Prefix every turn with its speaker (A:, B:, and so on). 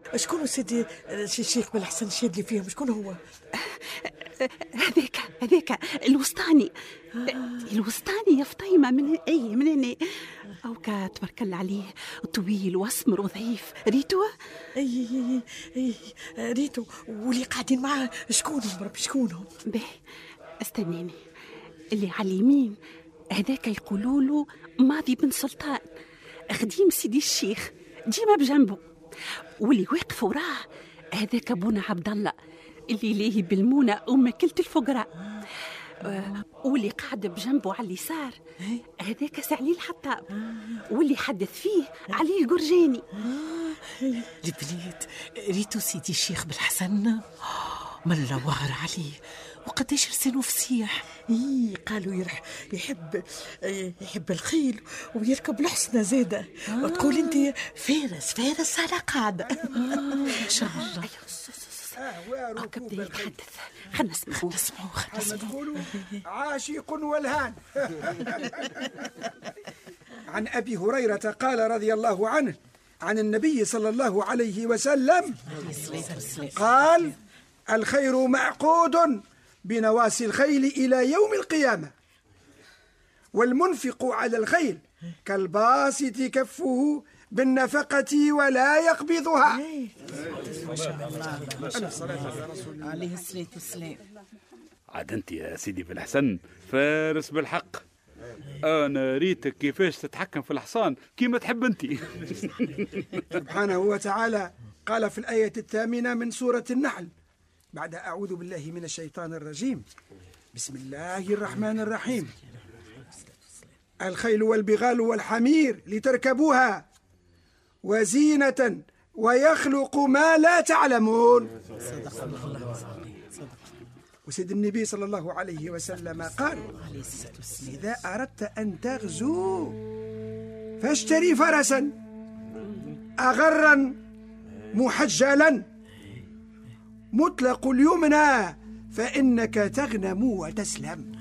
A: شكون سيدي الشيخ بالحسن الشاد اللي فيهم؟ شكون هو؟
B: هذاك الوسطاني. الوسطاني يا فطيمة من هنا. أو تبارك الله عليه، طويل واسمر وضعيف. ريتو؟
A: اي ريتو. واللي قاعدين معاه شكونهم بربي؟ شكونهم؟
B: به استنيني. اللي على اليمين هذاك يقولوا له ماضي بن سلطان، خديم سيدي الشيخ ديما بجنبه. واللي واقف وراه هذاك ابونا عبد الله اللي ليه بالمونه وماكلة الفقراء. واللي قاعد بجنبه على اليسار هذاك سعلي الحطاب، واللي حدث فيه علي القرجاني.
A: البنيت ريتو سيدي الشيخ بالحسن ملا وغر عليه، وقديش لسانه فسيح. قالوا يحب الخيل ويركب الحصنة زادة. وتقول انت فارس على قاعدة. ان شاء الله.
B: بدأ يتحدث. خلنا نسمعوا.
C: نقولوا عاشق والهان. عن أبي هريرة قال رضي الله عنه عن النبي صلى الله عليه وسلم قال: الخير معقود بنواصي الخيل إلى يوم القيامة، والمنفق على الخيل كالباسط كفه بالنفقة ولا يقبضها.
A: عليه الصلاة والسلام.
D: عاد انت يا سيدي بالحسن فارس بالحق. انا ريتك كيفاش تتحكم في الحصان كيما تحب انت.
C: سبحانه وتعالى قال في الآية 8 من سورة النحل بعد أعوذ بالله من الشيطان الرجيم: بسم الله الرحمن الرحيم: الخيل والبغال والحمير لتركبوها وزينة ويخلق ما لا تعلمون. صدق الله. وسيد النبي صلى الله عليه وسلم قال: إذا أردت أن تغزو فاشتري فرسا أغرا محجلا مطلق اليمنى فإنك تغنم وتسلم.